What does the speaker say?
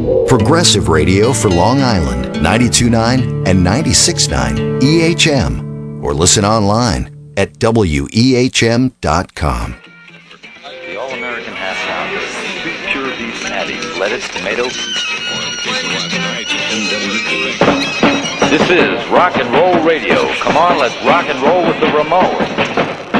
Progressive radio for Long Island, 92.9 and 96.9 EHM. Or listen online at wehm.com. The All-American Half Pounder. 2 pure beef patties, lettuce, tomato. This is Rock and Roll Radio. Come on, let's rock and roll with the Ramones.